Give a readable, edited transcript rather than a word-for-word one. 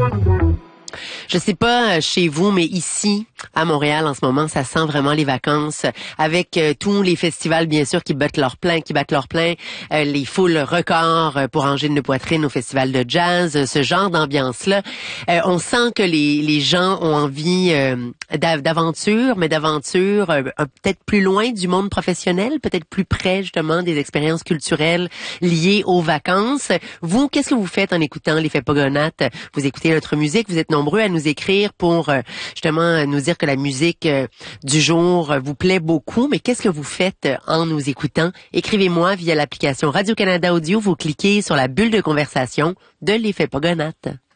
Je sais pas chez vous, mais ici, à Montréal, en ce moment, ça sent vraiment les vacances avec tous les festivals, bien sûr, qui battent leur plein, les foules records pour Angine de Poitrine au festival de jazz, ce genre d'ambiance-là. On sent que les gens ont envie d'aventure, mais d'aventure peut-être plus loin du monde professionnel, peut-être plus près, justement, des expériences culturelles liées aux vacances. Vous, qu'est-ce que vous faites en écoutant les Faites-pas-gonates? Vous écoutez notre musique, vous êtes nombreux à nous écrire pour justement nous dire que la musique du jour vous plaît beaucoup, mais qu'est-ce que vous faites en nous écoutant? Écrivez-moi via l'application Radio-Canada Audio, vous cliquez sur la bulle de conversation de Les Faites-pas-gonates.